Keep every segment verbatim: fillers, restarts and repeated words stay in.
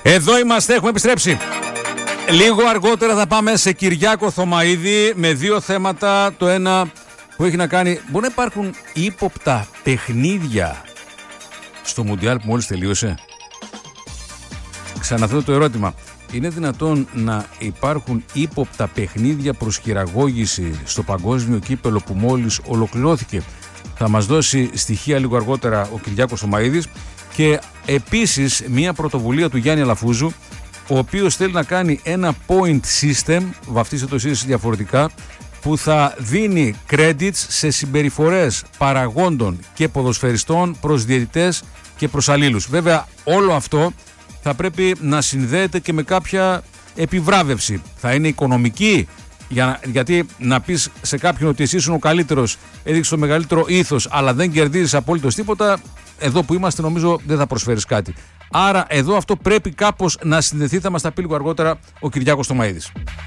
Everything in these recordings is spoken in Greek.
Εδώ είμαστε, έχουμε επιστρέψει. Λίγο αργότερα θα πάμε σε Κυριάκο Θωμαίδη με δύο θέματα. Το ένα που έχει να κάνει, μπορεί να υπάρχουν ύποπτα παιχνίδια στο Μουντιάλ που μόλις τελείωσε. Ξαναθέτω το ερώτημα. Είναι δυνατόν να υπάρχουν ύποπτα παιχνίδια προς χειραγώγηση στο παγκόσμιο κύπελο που μόλις ολοκληρώθηκε? Θα μας δώσει στοιχεία λίγο αργότερα ο Κυριάκος Θωμαίδης. Και επίσης μια πρωτοβουλία του Γιάννη Αλαφούζου, ο οποίος θέλει να κάνει ένα point system, βαφτίστε το εσείς διαφορετικά, που θα δίνει credits σε συμπεριφορές παραγόντων και ποδοσφαιριστών προς διαιτητές και προς αλλήλους. Βέβαια όλο αυτό θα πρέπει να συνδέεται και με κάποια επιβράβευση. Θα είναι οικονομική, για, γιατί να πεις σε κάποιον ότι εσύ ήσουν ο καλύτερος, έδειξε το μεγαλύτερο ήθος, αλλά δεν κερδίζεις απόλυτος τίποτα, εδώ που είμαστε νομίζω δεν θα προσφέρεις κάτι. Άρα εδώ αυτό πρέπει κάπως να συνδεθεί, θα μας τα πει λίγο αργότερα ο Κυριάκος Θωμαίδης.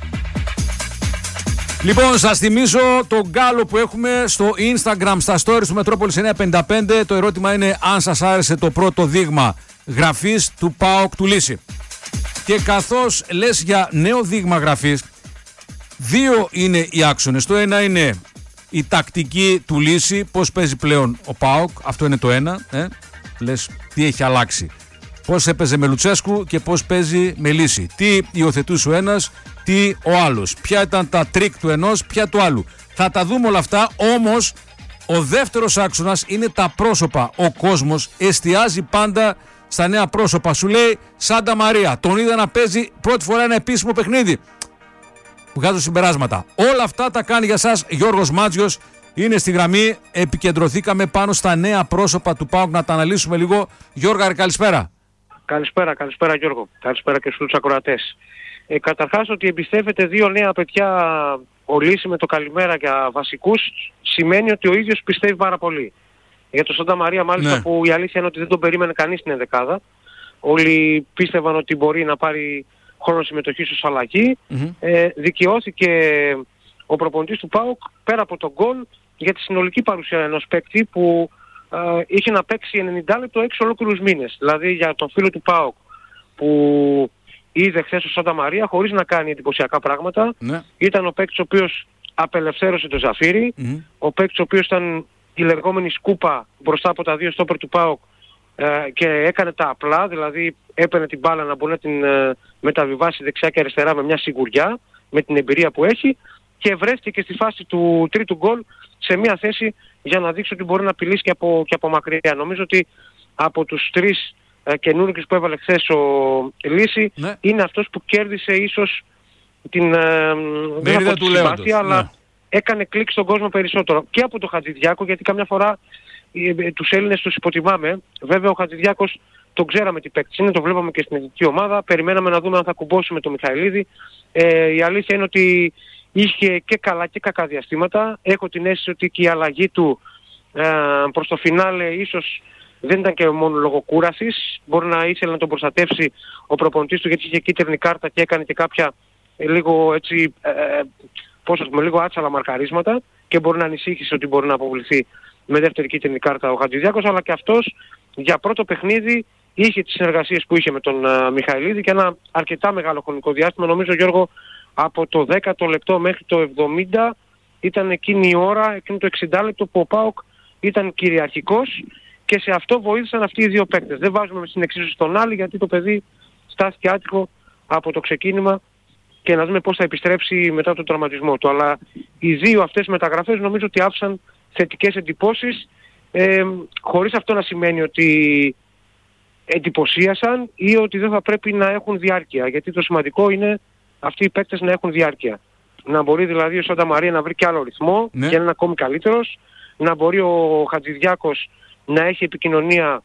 Λοιπόν, σας θυμίζω τον γκάλο που έχουμε στο Instagram, στα stories του Μετρόπολης εννιακόσια πενήντα πέντε. Το ερώτημα είναι αν σας άρεσε το πρώτο δείγμα γραφής του ΠΑΟΚ του Λύση. Και καθώς λες για νέο δείγμα γραφής, δύο είναι οι άξονες. Το ένα είναι η τακτική του Λύση, πώς παίζει πλέον ο ΠΑΟΚ, αυτό είναι το ένα. Ε? Λες τι έχει αλλάξει. Πώς έπαιζε με Λουτσέσκου και πώς παίζει με Λύση. Τι υιοθετούσε ο ένας, τι ο άλλος. Ποια ήταν τα τρίκ του ενός, ποια του άλλου. Θα τα δούμε όλα αυτά, όμως ο δεύτερος άξονας είναι τα πρόσωπα. Ο κόσμος εστιάζει πάντα στα νέα πρόσωπα. Σου λέει Σάντα Μαρία, τον είδα να παίζει πρώτη φορά ένα επίσημο παιχνίδι. Βγάζω συμπεράσματα. Όλα αυτά τα κάνει για σας Γιώργος Μάτζιος. Είναι στη γραμμή. Επικεντρωθήκαμε πάνω στα νέα πρόσωπα του ΠΑΟΚ να τα αναλύσουμε λίγο. Γιώργα, καλησπέρα. Καλησπέρα, καλησπέρα Γιώργο. Καλησπέρα και στους ακροατές. Ε, καταρχάς ότι εμπιστεύεται δύο νέα παιδιά ο Λύση με το καλημέρα για βασικούς σημαίνει ότι ο ίδιος πιστεύει πάρα πολύ. Για τον Σάντα Μαρία μάλιστα, ναι, που η αλήθεια είναι ότι δεν τον περίμενε κανείς στην ενδεκάδα. Όλοι πίστευαν ότι μπορεί να πάρει χρόνο συμμετοχής ως αλλαγή. Mm-hmm. Ε, δικαιώθηκε ο προπονητής του ΠΑΟΚ πέρα από τον γκολ για τη συνολική παρουσία ενός παίκτη που ε, είχε να παίξει ενενήντα λεπτό έξι ολόκληρους μήνες. Δηλαδή για τον φίλο του ΠΑΟΚ που είδε χθες ο Σάντα Μαρία χωρίς να κάνει εντυπωσιακά πράγματα. Mm-hmm. Ήταν ο παίκτης ο οποίος απελευθέρωσε το Ζαφύρι, mm-hmm. ο παίκτης ο οποίος ήταν η λεγόμενη σκούπα μπροστά από τα δύο στόπερ του ΠΑΟΚ ε, και έκανε τα απλά, δηλαδή έπαιρνε την μπάλα να μπορεί να την ε, μεταβιβάσει δεξιά και αριστερά με μια σιγουριά, με την εμπειρία που έχει, και βρέθηκε και στη φάση του τρίτου γκολ σε μια θέση για να δείξει ότι μπορεί να απειλήσει και από, και από μακριά. Νομίζω ότι από τους τρεις ε, καινούργιους που έβαλε χθες ο Λύση, ναι, είναι αυτός που κέρδισε ίσως την ε, μερίδα του λέοντος, αλλά ναι, έκανε κλικ στον κόσμο περισσότερο. Και από τον Χατζηδιάκο, γιατί καμιά φορά ε, ε, τους Έλληνες τους υποτιμάμε. Βέβαια ο Χατζηδιάκος τον ξέραμε τι παίκτης είναι, το βλέπαμε και στην εθνική ομάδα. Περιμέναμε να δούμε αν θα κουμπώσουμε τον Μιχαηλίδη. Ε, η αλήθεια είναι ότι είχε και καλά και κακά διαστήματα. Έχω την αίσθηση ότι και η αλλαγή του ε, προς το φινάλε ίσως δεν ήταν και μόνο λόγω κούρασης. Μπορεί να ήθελε να τον προστατεύσει ο προπονητής του, γιατί είχε κίτρινη κάρτα και έκανε και κάποια ε, λίγο έτσι... Ε, πώς ας πούμε, λίγο άτσαλα μαρκαρίσματα και μπορεί να ανησύχησε ότι μπορεί να αποβληθεί με δεύτερη κίτρινη κάρτα ο Χατζηδιάκος, αλλά και αυτός για πρώτο παιχνίδι είχε τις συνεργασίες που είχε με τον uh, Μιχαηλίδη και ένα αρκετά μεγάλο χρονικό διάστημα. Νομίζω, Γιώργο, από το δέκατο λεπτό μέχρι το εβδομήντα ήταν εκείνη η ώρα, εκείνο το εξήντα λεπτό που ο ΠΑΟΚ ήταν κυριαρχικός και σε αυτό βοήθησαν αυτοί οι δύο παίκτες. Δεν βάζουμε στην εξίσωση στον άλλη, γιατί το παιδί στάθηκε άτυχο από το ξεκίνημα και να δούμε πώς θα επιστρέψει μετά τον τραυματισμό του. Αλλά οι δύο αυτές μεταγραφές νομίζω ότι άφησαν θετικές εντυπώσεις, ε, χωρίς αυτό να σημαίνει ότι εντυπωσίασαν ή ότι δεν θα πρέπει να έχουν διάρκεια. Γιατί το σημαντικό είναι αυτοί οι παίκτες να έχουν διάρκεια. Να μπορεί δηλαδή ο Σάντα Μαρία να βρει και άλλο ρυθμό, ναι, και να είναι ακόμη καλύτερος. Να μπορεί ο Χατζηδιάκος να έχει επικοινωνία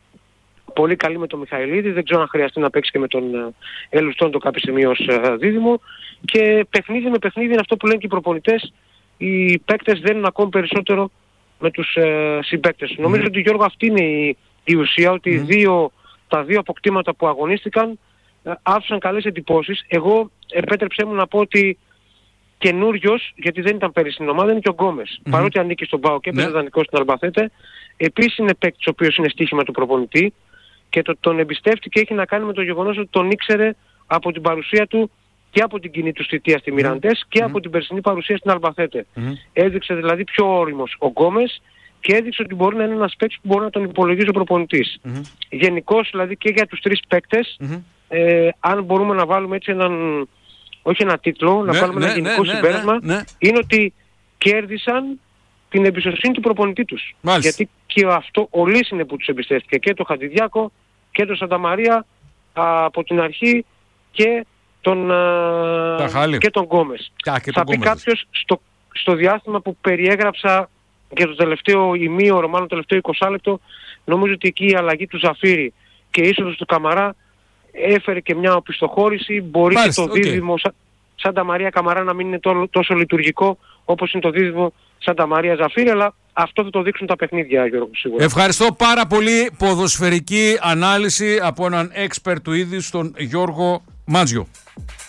πολύ καλή με τον Μιχαηλίδη, δεν ξέρω αν χρειαστεί να παίξει και με τον Ελουστόντο κάποια στιγμή ως uh, δίδυμο. Και παιχνίδι με παιχνίδι είναι αυτό που λένε και οι προπονητές, οι παίκτες δένουν ακόμη περισσότερο με τους uh, συμπαίκτες. Mm. Νομίζω ότι, Γιώργο, αυτή είναι η, η ουσία, ότι mm. δύο, τα δύο αποκτήματα που αγωνίστηκαν uh, άφησαν καλές εντυπώσεις. Εγώ επέτρεψέ μου να πω ότι καινούριος, γιατί δεν ήταν πέρυσι στην ομάδα, είναι και ο Γκόμες. Mm. Παρότι ανήκει στον ΠΑΟΚ και έπαιζε δανεικός στην Αλμπαθέτε, επίσης είναι παίκτης ο οποίος είναι στοίχημα του προπονητή και το τον εμπιστεύτηκε έχει να κάνει με το γεγονός ότι τον ήξερε από την παρουσία του και από την κοινή του θητεία στη Μιραντές mm. και mm. από την περσινή παρουσία στην Αλμπαθέτε. Mm. Έδειξε δηλαδή πιο όριμος ο Γκόμες και έδειξε ότι μπορεί να είναι ένας παίκτης που μπορεί να τον υπολογίζει ο προπονητής. Mm. Γενικώς δηλαδή και για τους τρεις παίκτες, mm. ε, αν μπορούμε να βάλουμε έτσι έναν, όχι ένα τίτλο, ναι, να βάλουμε ναι, ένα γενικό ναι, συμπέρασμα, ναι, ναι. είναι ότι κέρδισαν την εμπιστοσύνη του προπονητή τους. Μάλιστα. Γιατί και αυτό ο Λύς είναι που τους εμπιστεύτηκε και το Χατζηδιάκο και το Σανταμαρία από την αρχή και τον, και τον Γκόμες. Θα πει κάποιος στο, στο διάστημα που περιέγραψα και το τελευταίο ημίωρο, μάλλον το τελευταίο είκοσι λεπτό, νομίζω ότι εκεί η αλλαγή του Ζαφύρη και η είσοδος του Καμαρά έφερε και μια οπισθοχώρηση. Μπορεί Μάλιστα, και το okay. δίδυμο Σανταμαρία Καμαρά να μην είναι τόσο, τόσο λειτουργικό όπως είναι το δίδυμο Σανταμαρία Ζαφύρη, αλλά αυτό θα το δείξουν τα παιχνίδια, Γιώργο, σίγουρα. Ευχαριστώ πάρα πολύ. Ποδοσφαιρική ανάλυση από έναν expert του ίδιου, τον Γιώργο Μάτζιο.